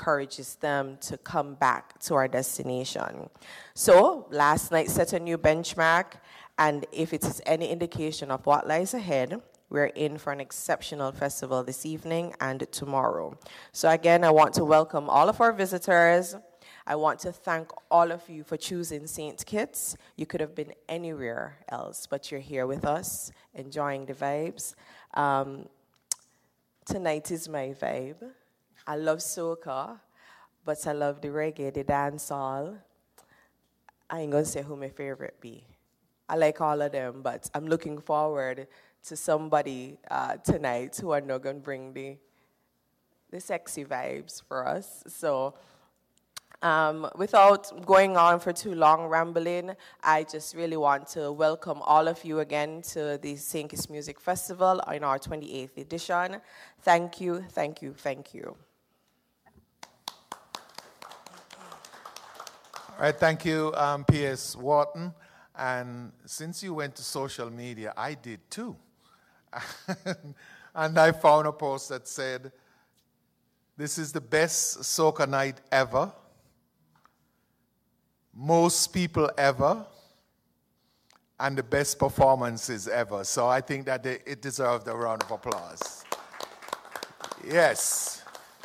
encourages them to come back to our destination. So last night set a new benchmark, and if it is any indication of what lies ahead, we're in for an exceptional festival this evening and tomorrow. So again, I want to welcome all of our visitors. I want to thank all of you for choosing St. Kitts. You could have been anywhere else, but you're here with us, enjoying the vibes. Tonight is my vibe. I love soca, but I love the reggae, the dancehall. I ain't gonna say who my favorite be. I like all of them, but I'm looking forward to somebody tonight who are not gonna bring the sexy vibes for us. So without going on for too long rambling, I just really want to welcome all of you again to the St. Kitts Music Festival in our 28th edition. Thank you, thank you, thank you. All right, thank you, P.S. Wharton. And since you went to social media, I did too. And I found a post that said, "This is the best soca night ever. Most people ever, and the best performances ever." So I think that it deserved a round of applause. Yes.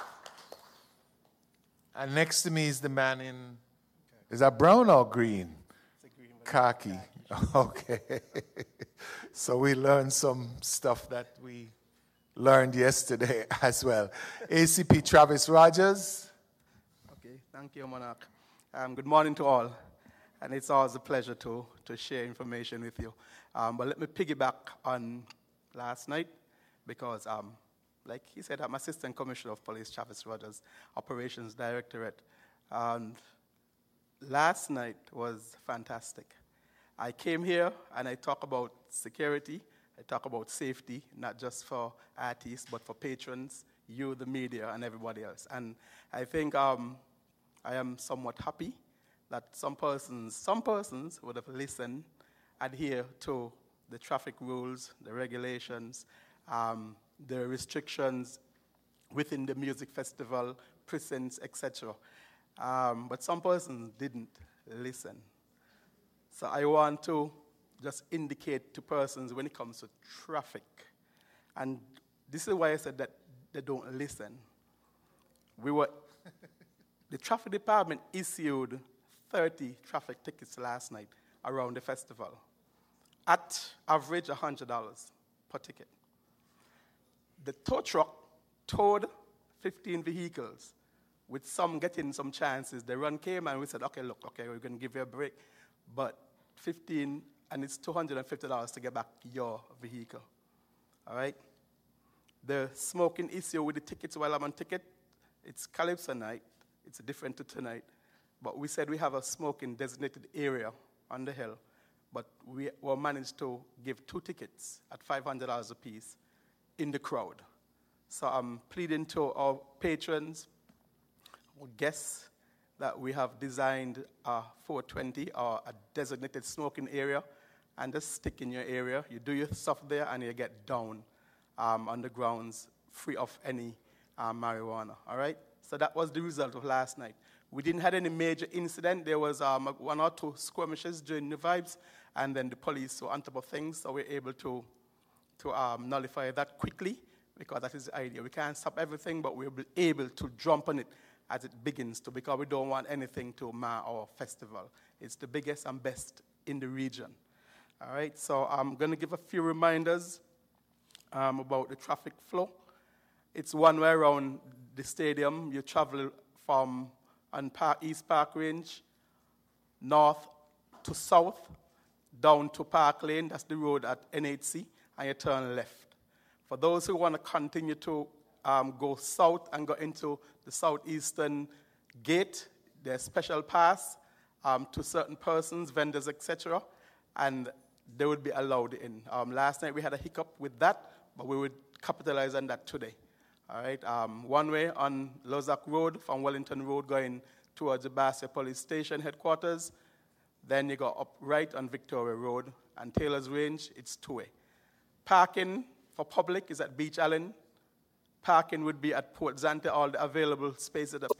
And next to me is the man in, is that brown or green? It's a green. Khaki. Okay. So we learned some stuff that we learned yesterday as well. ACP Travis Rogers. Okay, thank you, Monarch. Good morning to all, and it's always a pleasure to share information with you. But let me piggyback on last night, because like he said, I'm Assistant Commissioner of Police Travis Rogers, Operations Directorate. And last night was fantastic. I came here and I talk about security, I talk about safety, not just for artists, but for patrons, you, the media, and everybody else. And I think I am somewhat happy that some persons would have listened, adhere to the traffic rules, the regulations, the restrictions within the music festival, precincts, etc. But some persons didn't listen. So I want to just indicate to persons when it comes to traffic, and this is why I said that they don't listen. The traffic department issued 30 traffic tickets last night around the festival, at average $100 per ticket. The tow truck towed 15 vehicles, with some getting some chances. The run came and we said, okay, we're going to give you a break, but 15, and it's $250 to get back your vehicle, all right? The smoking issue with the tickets, while I'm on ticket, it's Calypso night. It's different to tonight. But we said we have a smoking designated area on the hill, but we were managed to give 2 tickets at $500 a piece in the crowd. So I'm pleading to our patrons, our guests, that we have designed a 420 or a designated smoking area, and just stick in your area. You do your stuff there and you get down on the grounds free of any marijuana, all right? So that was the result of last night. We didn't have any major incident. There was 1 or 2 skirmishes during the vibes, and then the police were on top of things, so we're able to nullify that quickly, because that is the idea. We can't stop everything, but we'll be able to jump on it as it begins to, because we don't want anything to mar our festival. It's the biggest and best in the region. All right, so I'm going to give a few reminders about the traffic flow. It's one way around the stadium. You travel from East Park Range, north to south, down to Park Lane. That's the road at NHC, and you turn left. For those who want to continue to go south and go into the southeastern gate, there's special pass to certain persons, vendors, etc., and they would be allowed in. Last night we had a hiccup with that, but we would capitalize on that today. All right, one way on Lozak Road from Wellington Road going towards the Bastia Police Station headquarters. Then you go up right on Victoria Road, and Taylor's Range, it's 2-way. Parking for public is at Beach Allen. Parking would be at Port Zante, all the available spaces at